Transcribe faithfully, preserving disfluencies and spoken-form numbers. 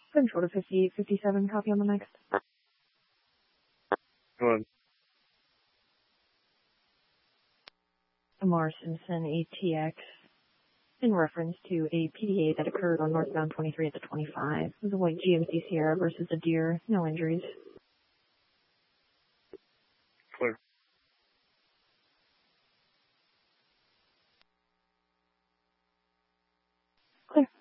Control to fifty-eight fifty-seven, copy on the next. Go ahead. Amar Simpson, A T X, in reference to a P D A that occurred on northbound twenty-three at the twenty-five. It was a white G M C Sierra versus a Deer. No injuries. Clear. Clear.